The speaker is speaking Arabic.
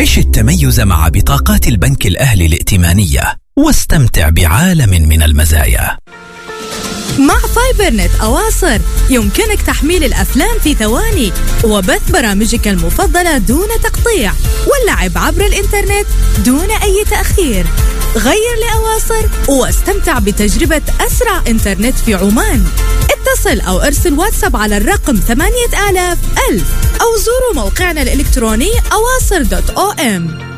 عش التميز مع بطاقات البنك الأهلي الائتمانية واستمتع بعالم من المزايا. مع فايبرنت أواصر يمكنك تحميل الأفلام في ثواني وبث برامجك المفضلة دون تقطيع واللعب عبر الإنترنت دون أي تأخير. غير لأواصر واستمتع بتجربة أسرع إنترنت في عمان. اتصل أو ارسل واتساب على الرقم 8000 أو زوروا موقعنا الإلكتروني awasr.om.